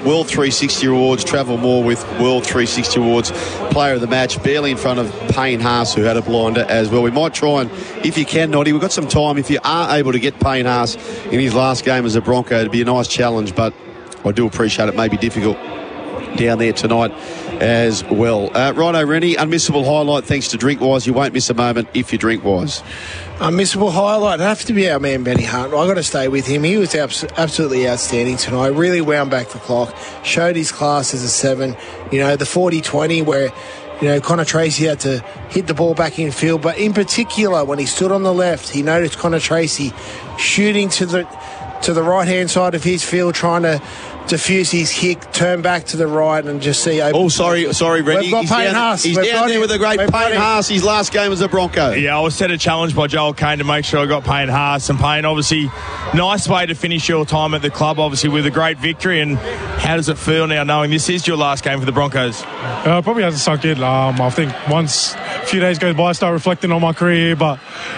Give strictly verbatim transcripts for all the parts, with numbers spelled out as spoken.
World three sixty Awards, travel more with World three sixty Awards player of the match, barely in front of Payne Haas, who had a blinder as well. We might try and, if you can, Noddy, we've got some time. If you are able to get Payne Haas in his last game as a Bronco, it'd be a nice challenge, but I do appreciate it may be difficult down there tonight as well. Uh, righto, Rennie, unmissable highlight thanks to Drinkwise. You won't miss a moment if you Drinkwise. Unmissable highlight it'd have to be our man Benny Hunt. I got to stay with him. He was abs- absolutely outstanding tonight. Really wound back the clock, showed his class as a seven. You know, the forty twenty where, you know, Connor Tracy had to hit the ball back in field, but in particular when he stood on the left, he noticed Connor Tracy shooting to the to the right hand side of his field, trying to diffuse his kick, turn back to the right, and just see. Oh, sorry, sorry, Rennie. We've got he's Payne down, Haas. He's We've down there him. with the great We've Payne Haas. His last game as a Bronco. Yeah, I was set a challenge by Joel Kane to make sure I got Payne Haas. And Payne, obviously, nice way to finish your time at the club, obviously, with a great victory. And how does it feel now knowing this is your last game for the Broncos? Uh, probably hasn't sunk in. Um, I think once a few days go by, I start reflecting on my career here, but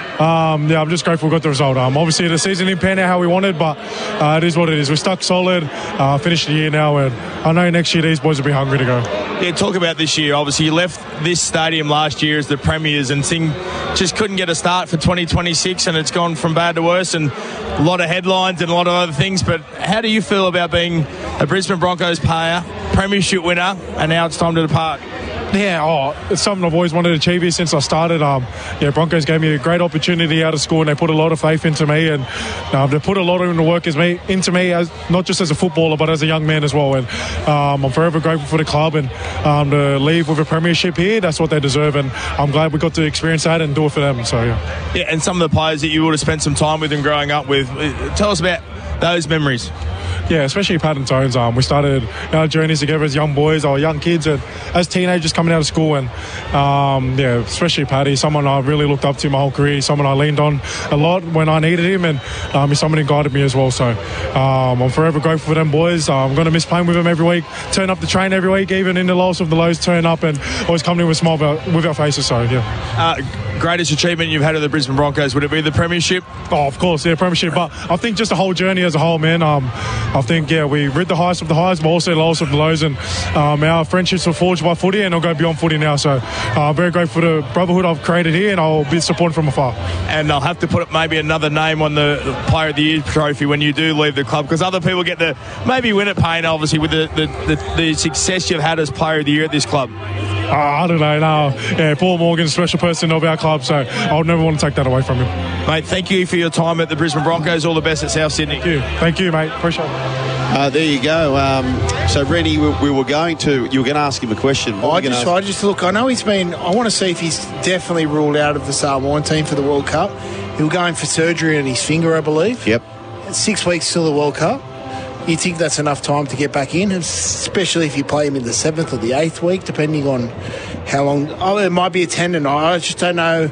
Um, yeah, I'm just grateful we got the result. Um, obviously, the season didn't pan out how we wanted, but uh, it is what it is. We're stuck solid, uh, finished the year now, and I know next year these boys will be hungry to go. Yeah, talk about this year. Obviously, you left this stadium last year as the premiers, and thing just couldn't get a start for twenty twenty-six, and it's gone from bad to worse, and a lot of headlines and a lot of other things. But how do you feel about being a Brisbane Broncos player, premiership winner, and now it's time to depart? Yeah, oh, it's something I've always wanted to achieve here since I started. Um, yeah, Broncos gave me a great opportunity out of school, and they put a lot of faith into me, and um, they put a lot of the work as me into me, as not just as a footballer, but as a young man as well. And um, I'm forever grateful for the club, and um, to leave with a premiership here, that's what they deserve, and I'm glad we got to experience that and do it for them. So yeah. Yeah, and some of the players that you would have spent some time with and growing up with. Tell us about those memories. Yeah, especially Pat and Tones. Um, we started our journeys together as young boys or young kids, and as teenagers coming out of school. And um, yeah, especially Paddy, someone I really looked up to my whole career, someone I leaned on a lot when I needed him, and um, he's someone who guided me as well. So um, I'm forever grateful for them boys. Uh, I'm going to miss playing with them every week. Turn up the train every week, even in the lowest of the lows. Turn up and always come in with a smile with our faces. So yeah. Uh, greatest achievement you've had at the Brisbane Broncos, would it be the premiership? Oh, of course, yeah, premiership. But I think just the whole journey as a whole, man. Um, I think, yeah, we rid the highest of the highs, but also the lowest of the lows. And um, our friendships were forged by footy, and they'll go beyond footy now. So I'm uh, very grateful for the brotherhood I've created here, and I'll be supported from afar. And I'll have to put maybe another name on the, the Player of the Year trophy when you do leave the club, because other people get to maybe win it, Payne, obviously, with the, the, the, the success you've had as Player of the Year at this club. Uh, I don't know, no. Yeah, Paul Morgan's a special person of our club, so I would never want to take that away from him. Mate, thank you for your time at the Brisbane Broncos. All the best at South Sydney. Thank you, thank you mate. Appreciate it. Uh, there you go. Um, so, Rennie, we, we were going to, you were going to ask him a question. I just, I just look, I know he's been, I want to see if he's definitely ruled out of the Samoan team for the World Cup. He was going for surgery on his finger, I believe. Yep. Six weeks till the World Cup. You think that's enough time to get back in, especially if you play him in the seventh or the eighth week, depending on how long. Oh, it might be a tendon. I just don't know,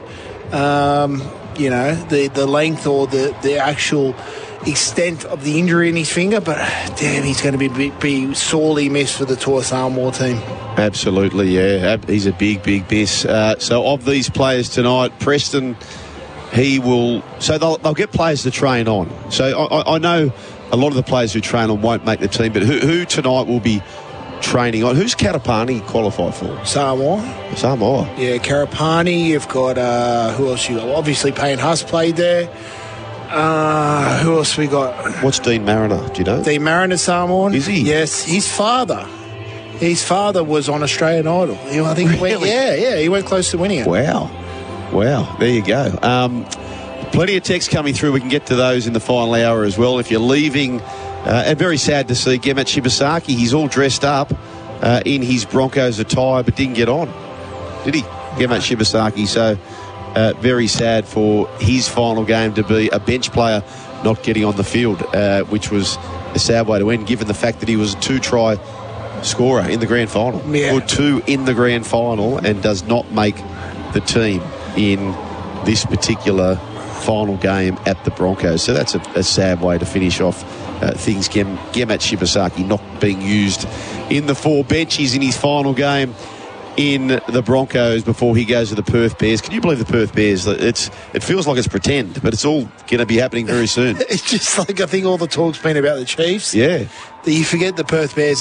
um, you know, the, the length or the, the actual extent of the injury in his finger, but damn, he's going to be, be, be sorely missed for the Tour Samoa team. Absolutely, yeah. He's a big, big miss. Uh, so of these players tonight, Preston, he will... So they'll, they'll get players to train on. So I, I know a lot of the players who train on won't make the team, but who, who tonight will be training on? Who's Karapani qualified for? Samoa. Samoa. Yeah, Karapani. You've got... Uh, who else you got? Obviously, Payne Haas played there. Uh, who else we got? What's Dean Mariner? Do you know? Dean Mariner, Samoan. Is he? Yes. His father. His father was on Australian Idol. He, I think really? he went, yeah, yeah. He went close to winning it. Wow. Wow. There you go. Um, plenty of texts coming through. We can get to those in the final hour as well. If you're leaving, uh, and very sad to see Gemet Shibasaki. He's all dressed up uh, in his Broncos attire, but didn't get on, did he? Gemet Shibasaki. So uh, very sad for his final game to be a bench player not getting on the field, uh, which was a sad way to end, given the fact that he was a two-try scorer in the grand final. Yeah. Or two in the grand final, and does not make the team in this particular final game at the Broncos. So that's a, a sad way to finish off uh, things. Gem, Gemet Shibasaki not being used in the four benches in his final game in the Broncos before he goes to the Perth Bears. Can you believe the Perth Bears? It's It feels like it's pretend, but it's all going to be happening very soon. It's just like, I think all the talk's been about the Chiefs. Yeah. You forget the Perth Bears